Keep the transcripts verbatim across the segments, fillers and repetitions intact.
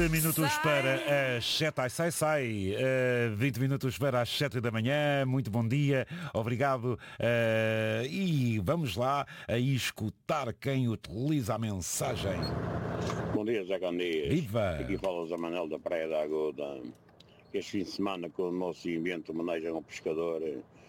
Minutos para as sete, ai, sai, sai, uh, vinte minutos para as sete da manhã, muito bom dia, obrigado, uh, e vamos lá a escutar quem utiliza a mensagem. Bom dia, Zé Candeias. Viva! Aqui fala Zé Manuel da Praia da Aguda. Este fim de semana, com o nosso evento homenagem ao pescador,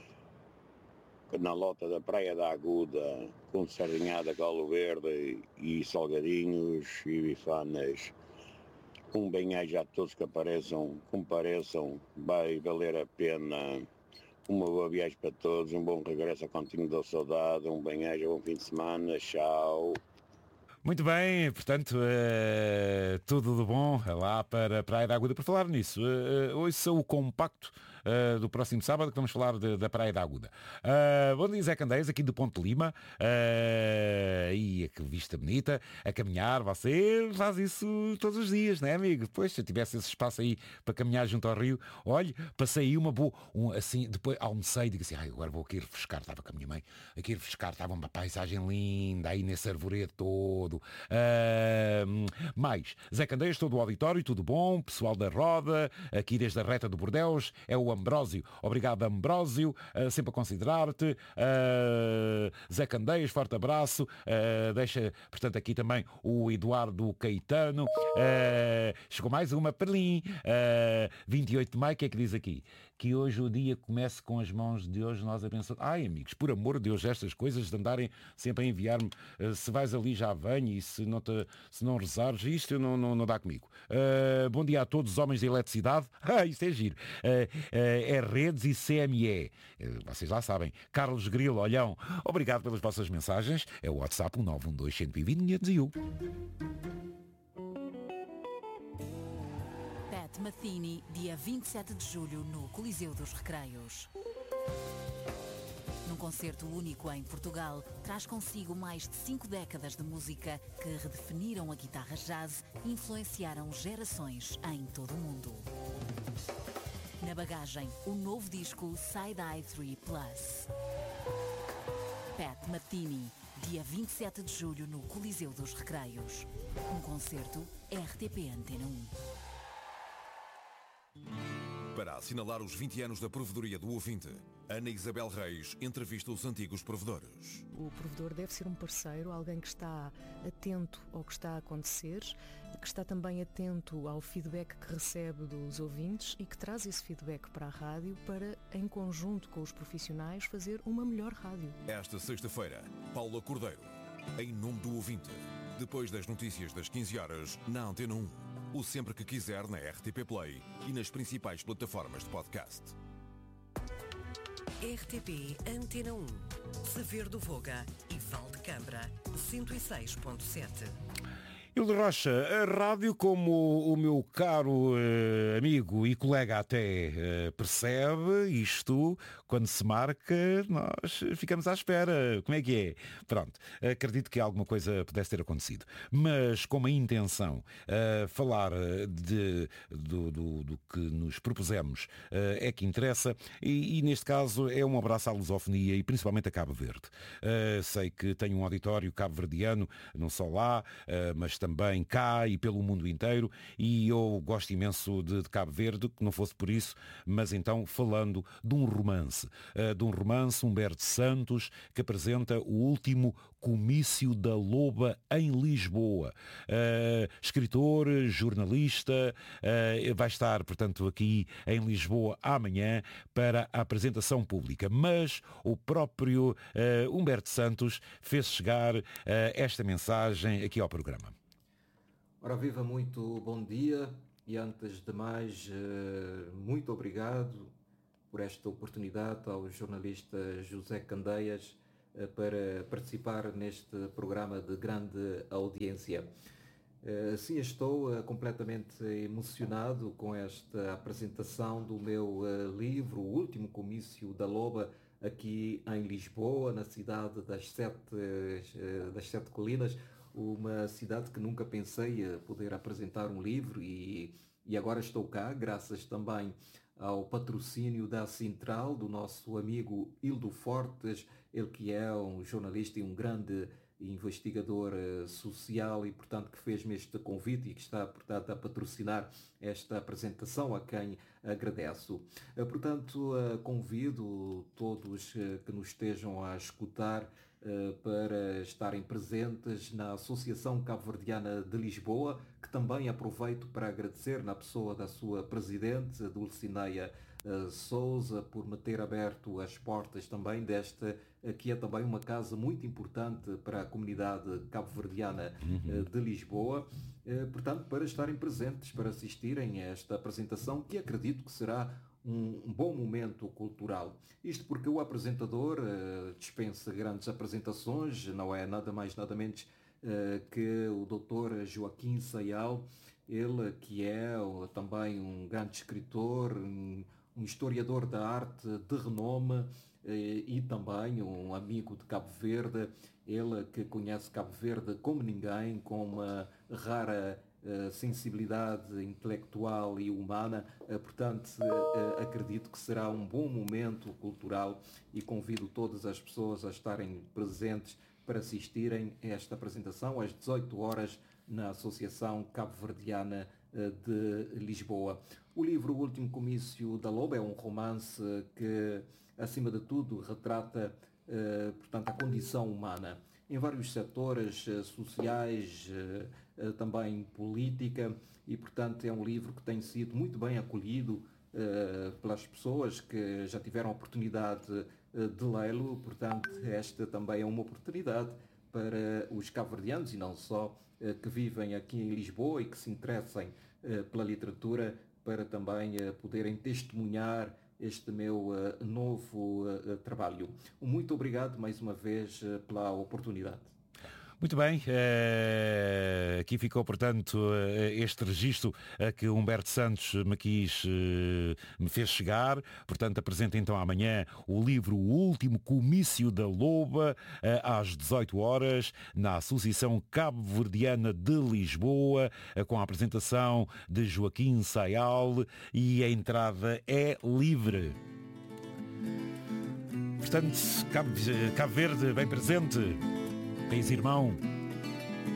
na lota da Praia da Aguda, com sardinhada, galo verde e salgadinhos e bifanas. Um bem-aja a todos que apareçam, compareçam, vai valer a pena. Uma boa viagem para todos, um bom regresso ao Continho da Saudade, um bem-aja, bom fim de semana, tchau. Muito bem, portanto, uh, tudo de bom lá para a Praia da Aguda. Por falar nisso, uh, ouça o compacto uh, do próximo sábado, que vamos falar de, da Praia da Aguda. Uh, bom dia, Zé Candeias, aqui do Ponte de Lima. Uh, e que vista bonita, a caminhar. Você faz isso todos os dias, não é, amigo? Pois, se eu tivesse esse espaço aí para caminhar junto ao rio, olhe, passei aí uma boa, um, assim, depois almocei e digo assim, ai, agora vou aqui refrescar, estava com a minha mãe, aqui refrescar, estava uma paisagem linda, aí nesse arvoredo todo. Uh, mais, Zé Candeias, todo o auditório, tudo bom, pessoal da Roda, aqui desde a reta do Bordeus, é o Ambrósio, obrigado Ambrósio, uh, sempre a considerar-te, uh, Zé Candeias, forte abraço, uh, deixa, portanto, aqui também o Eduardo Caetano, uh, chegou mais uma perlim, uh, vinte e oito de maio, o que é que diz aqui? Que hoje o dia comece com as mãos de hoje, nós a pensar, ai amigos, por amor de Deus, estas coisas de andarem sempre a enviar-me, uh, se vais ali já venho, e se não, te, se não rezares, isto não, não, não dá comigo. Uh, bom dia a todos os homens da eletricidade. Ah, isto é giro. Uh, uh, é Redes e C M E. Uh, vocês lá sabem. Carlos Grilo, olhão, obrigado pelas vossas mensagens. É o WhatsApp um nove um dois, um dois zero, quinhentos e um. Pat Metheny, dia vinte e sete de julho, no Coliseu dos Recreios. Num concerto único em Portugal, traz consigo mais de cinco décadas de música que redefiniram a guitarra jazz e influenciaram gerações em todo o mundo. Na bagagem, o novo disco Side-Eye três Plus. Pat Metheny, dia vinte e sete de julho no Coliseu dos Recreios. Um concerto R T P Antena um. Para assinalar os vinte anos da Provedoria do Ouvinte, Ana Isabel Reis entrevista os antigos provedores. O provedor deve ser um parceiro, alguém que está atento ao que está a acontecer, que está também atento ao feedback que recebe dos ouvintes e que traz esse feedback para a rádio para, em conjunto com os profissionais, fazer uma melhor rádio. Esta sexta-feira, Paula Cordeiro, em nome do Ouvinte, depois das notícias das quinze horas, na Antena um. O sempre que quiser na R T P Play e nas principais plataformas de podcast. R T P Antena um, Saber do Voga e Val de Câmara, cento e seis ponto sete. Hilde Rocha, a rádio, como o meu caro eh, amigo e colega até eh, percebe, isto, quando se marca, nós ficamos à espera. Como é que é? Pronto, acredito que alguma coisa pudesse ter acontecido. Mas com a intenção uh, falar de, do, do, do que nos propusemos uh, é que interessa e, e neste caso é um abraço à lusofonia e principalmente a Cabo Verde. Uh, sei que tenho um auditório cabo-verdiano, não só lá, uh, mas também cá e pelo mundo inteiro, e eu gosto imenso de, de Cabo Verde, que não fosse por isso, mas então falando de um romance, uh, de um romance, Humberto Santos, que apresenta o último comício da Loba em Lisboa. Uh, escritor, jornalista, uh, vai estar, portanto, aqui em Lisboa amanhã para a apresentação pública, mas o próprio uh, Humberto Santos fez chegar uh, esta mensagem aqui ao programa. Ora, viva, muito bom dia e antes de mais, muito obrigado por esta oportunidade ao jornalista José Candeias para participar neste programa de grande audiência. Sim, estou completamente emocionado com esta apresentação do meu livro, O Último Comício da Loba, aqui em Lisboa, na cidade das Sete, das Sete Colinas, uma cidade que nunca pensei poder apresentar um livro e, e agora estou cá, graças também ao patrocínio da Central, do nosso amigo Hildo Fortes, ele que é um jornalista e um grande investigador social e, portanto, que fez-me este convite e que está, portanto, a patrocinar esta apresentação, a quem agradeço. Portanto, convido todos que nos estejam a escutar para estarem presentes na Associação Cabo-Verdiana de Lisboa, que também aproveito para agradecer na pessoa da sua presidente, Dulcineia Souza, por me ter aberto as portas também desta, que é também uma casa muito importante para a comunidade cabo-verdiana uhum. de Lisboa, portanto, para estarem presentes, para assistirem a esta apresentação, que acredito que será um, um bom momento cultural. Isto porque o apresentador uh, dispensa grandes apresentações, não é nada mais nada menos uh, que o doutor Joaquim Sayal, ele que é uh, também um grande escritor, um, um historiador da arte de renome uh, e também um amigo de Cabo Verde, ele que conhece Cabo Verde como ninguém, com uma rara Uh, sensibilidade intelectual e humana, uh, portanto uh, acredito que será um bom momento cultural e convido todas as pessoas a estarem presentes para assistirem a esta apresentação às dezoito horas na Associação Cabo-Verdiana uh, de Lisboa. O livro O Último Comício da Loba é um romance que, acima de tudo, retrata uh, portanto, a condição humana em vários setores uh, sociais, uh, uh, também política, e portanto é um livro que tem sido muito bem acolhido uh, pelas pessoas que já tiveram a oportunidade uh, de lê-lo. Portanto, esta também é uma oportunidade para os cabo-verdianos e não só uh, que vivem aqui em Lisboa e que se interessem uh, pela literatura, para também uh, poderem testemunhar este meu uh, novo uh, trabalho. Muito obrigado mais uma vez uh, pela oportunidade. Muito bem, uh, aqui ficou, portanto, uh, este registro uh, que Humberto Santos me quis, uh, me fez chegar. Portanto, apresenta então amanhã o livro O Último Comício da Loba, uh, às dezoito horas, na Associação Cabo-Verdiana de Lisboa, uh, com a apresentação de Joaquim Sayal, e a entrada é livre. Portanto, Cabo, Cabo Verde bem presente. País irmão.